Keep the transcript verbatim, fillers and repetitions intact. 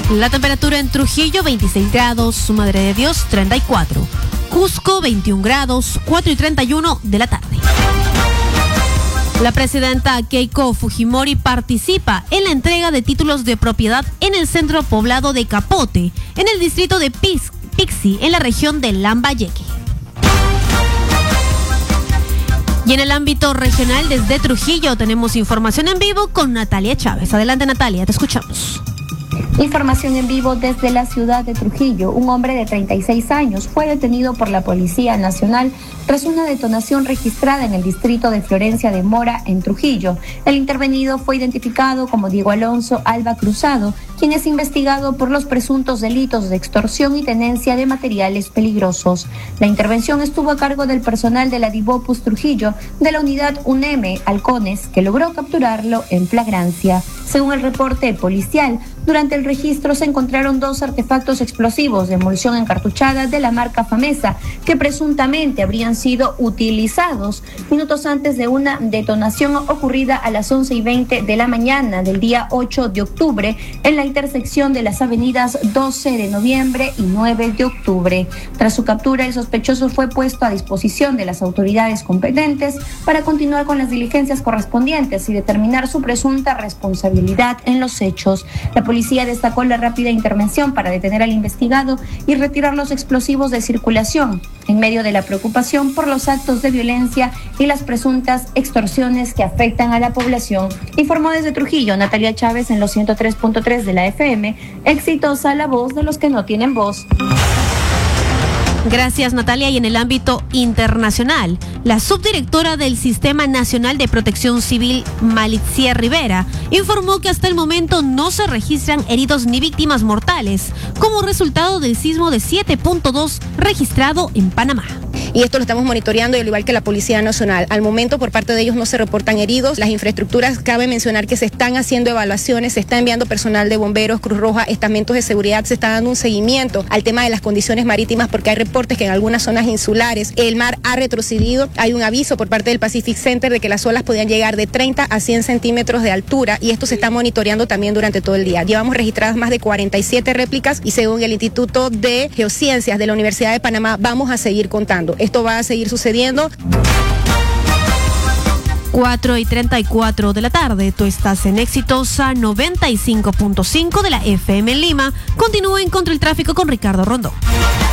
La temperatura en Trujillo, veintiséis grados, su Madre de Dios, treinta y cuatro. Cusco, veintiún grados, cuatro y treinta y uno de la tarde. La presidenta Keiko Fujimori participa en la entrega de títulos de propiedad en el centro poblado de Capote, en el distrito de Pix, Pixi, en la región de Lambayeque. Y en el ámbito regional, desde Trujillo, tenemos información en vivo con Natalia Chávez. Adelante, Natalia, te escuchamos. Información en vivo desde la ciudad de Trujillo. Un hombre de treinta y seis años fue detenido por la Policía Nacional tras una detonación registrada en el distrito de Florencia de Mora, en Trujillo. El intervenido fue identificado como Diego Alonso Alba Cruzado, quien es investigado por los presuntos delitos de extorsión y tenencia de materiales peligrosos. La intervención estuvo a cargo del personal de la Divopus Trujillo de la unidad UNEME Halcones, que logró capturarlo en flagrancia. Según el reporte policial, durante el registro se encontraron dos artefactos explosivos de emulsión encartuchada de la marca Famesa, que presuntamente habrían sido utilizados minutos antes de una detonación ocurrida a las once y veinte de la mañana del día ocho de octubre en la intersección de las avenidas doce de noviembre y nueve de octubre. Tras su captura, el sospechoso fue puesto a disposición de las autoridades competentes para continuar con las diligencias correspondientes y determinar su presunta responsabilidad en los hechos. La policía destacó la rápida intervención para detener al investigado y retirar los explosivos de circulación, en medio de la preocupación por los actos de violencia y las presuntas extorsiones que afectan a la población. Informó desde Trujillo Natalia Chávez en los ciento tres punto tres de la F M. Exitosa la voz de los que no tienen voz. Gracias, Natalia. Y en el ámbito internacional, la subdirectora del Sistema Nacional de Protección Civil, Malicia Rivera, informó que hasta el momento no se registran heridos ni víctimas mortales como resultado del sismo de siete punto dos registrado en Panamá. Y esto lo estamos monitoreando, y al igual que la Policía Nacional. Al momento, por parte de ellos no se reportan heridos. Las infraestructuras, cabe mencionar que se están haciendo evaluaciones, se está enviando personal de bomberos, Cruz Roja, estamentos de seguridad, se está dando un seguimiento al tema de las condiciones marítimas, porque hay reportes que en algunas zonas insulares el mar ha retrocedido. Hay un aviso por parte del Pacific Center de que las olas podían llegar de treinta a cien centímetros de altura, y esto se está monitoreando también durante todo el día. Llevamos registradas más de cuarenta y siete réplicas, y según el Instituto de Geociencias de la Universidad de Panamá, vamos a seguir contando. Esto va a seguir sucediendo. cuatro y treinta y cuatro de la tarde. Tú estás en Exitosa noventa y cinco punto cinco de la F M en Lima. Continúen contra el tráfico con Ricardo Rondón.